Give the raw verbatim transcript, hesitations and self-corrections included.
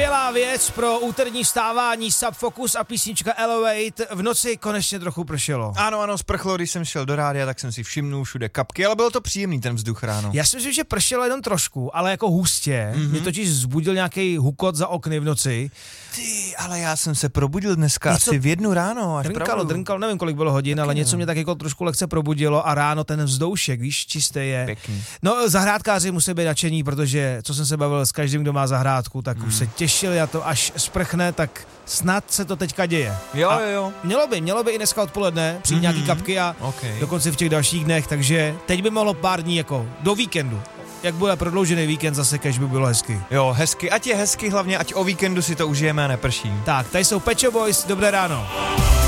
Skvělá věc pro úterní vstávání, Subfocus a písnička Elevate. V noci konečně trochu pršelo. Ano, ano, sprchlo, když jsem šel do rádia, tak jsem si všimnul všude kapky, ale bylo to příjemný ten vzduch ráno. Já si myslím, že pršelo jenom trošku, ale jako hustě. Mm-hmm. Mě totiž vzbudil nějaký hukot za okny v noci. Ty, ale já jsem se probudil dneska něco asi v jednu ráno. Až drnkalo, pravdu. drnkalo, nevím kolik bylo hodin, Taky ale ne. něco mě tak jako trošku lehce probudilo a ráno ten vzdoušek, víš, čistý je. Pěkný. No, zahrádkáři musí být nadšení, protože co jsem se bavil s každým, kdo má zahrádku, tak mm. už se těšili a to až sprchne, tak snad se to teďka děje. Jo, a jo, jo. Mělo by, mělo by i dneska odpoledne přijít mm-hmm. nějaký kapky a okay. dokonce v těch dalších dnech, takže teď by mohlo pár dní jako do víkendu. Jak bude prodloužený víkend, zase kež by bylo hezky. Jo, hezky, ať je hezky, hlavně ať o víkendu si to užijeme a neprší. Tak, tady jsou Pet Shop Boys, dobré ráno.